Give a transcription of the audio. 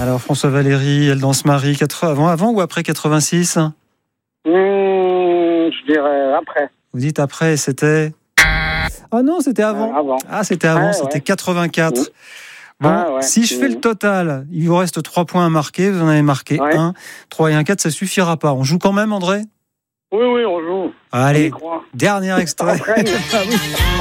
Alors François Valéry, Elle danse Marie, avant ou après 86 ? Je dirais après. Vous dites après, c'était... Ah non, c'était avant. Ah, c'était avant, c'était 84. Bon, si je fais le total, il vous reste 3 points à marquer, vous en avez marqué 1, 3 et 1, 4, ça suffira pas. On joue quand même, André ? Oui, on joue. Allez, dernier extrait.